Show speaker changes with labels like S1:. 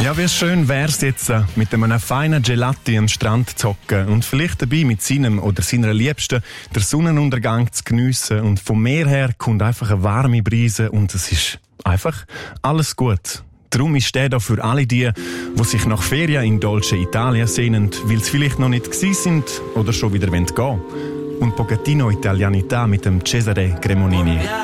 S1: Ja, wie schön wär's jetzt, mit einem feinen Gelati am Strand zu hocken und vielleicht dabei mit seinem oder seiner Liebsten den Sonnenuntergang zu geniessen. Und vom Meer her kommt einfach eine warme Brise und es ist einfach alles gut. Darum ist der da für alle die sich nach Ferien in Dolce Italia sehnen, weil sie vielleicht noch nicht gewesen sind oder schon wieder gehen wollen. Und Pochettino Italianità mit dem Cesare Cremonini.